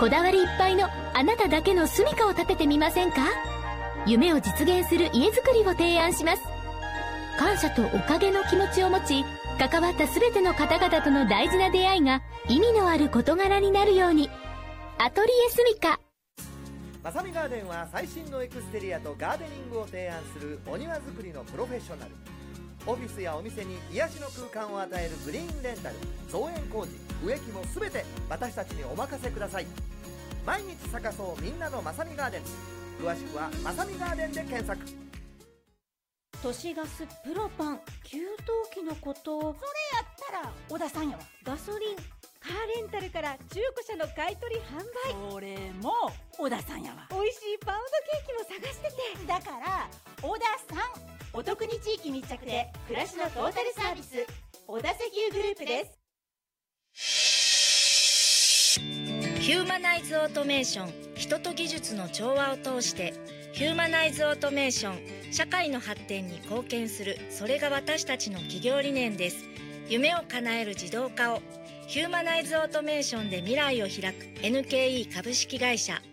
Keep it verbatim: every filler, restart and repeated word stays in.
こだわりいっぱいのあなただけの住処を建ててみませんか？夢を実現する家づくりを提案します。感謝とおかげの気持ちを持ち、関わったすべての方々との大事な出会いが意味のある事柄になるように。アトリエスミカ。 まさみガーデンは最新のエクステリアとガーデニングを提案するお庭作りのプロフェッショナル。オフィスやお店に癒しの空間を与えるグリーンレンタル、造園工事、植木もすべて私たちにお任せください。毎日咲かそうみんなのまさみガーデン。詳しくはまさみガーデンで検索。 都市ガスプロパン給湯器のこと。それやったら小田さんやわ。ガソリンカーレンタルから中古車の買い取り販売。それも小田さんやわ。美味しいパウンドケーキも探してて。だから小田さん。お得に地域密着で暮らしのトータルサービス。小田石油グループです。 ヒューマナイズオートメーション。人と技術の調和を通してヒューマナイズオートメーション、社会の発展に貢献する、それが私たちの企業理念です。夢を叶える自動化をヒューマナイズオートメーションで未来を開く エヌケーイー 株式会社。